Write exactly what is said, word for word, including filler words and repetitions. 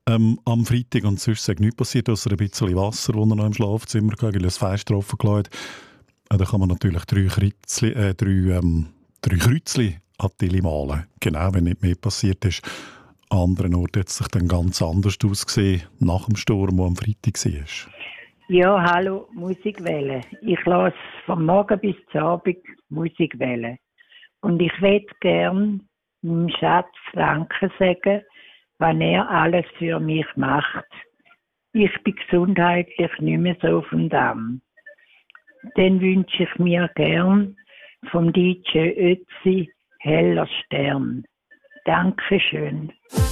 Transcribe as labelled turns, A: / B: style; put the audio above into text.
A: ähm, am Freitag und sonst ist nichts passiert, außer ein bisschen Wasser, das er noch im Schlafzimmer hatte, weil er das Fenster offen gelassen hat. Äh, da kann man natürlich drei, Kreuzli, äh, drei, ähm, drei Kreuzli an die Tille malen. Genau, wenn nicht mehr passiert ist. An anderen Orten hat es sich dann ganz anders ausgesehen, nach dem Sturm, der am Freitag war.
B: Ja, hallo, Musikwelle. Ich lasse vom Morgen bis zum Abend Musikwelle. Und ich würde gern meinem Schatz Danke sagen, was er alles für mich macht. Ich bin gesundheitlich nicht mehr so auf dem Damm. Dann wünsche ich mir gern vom D J Ötzi Heller Stern. Dankeschön.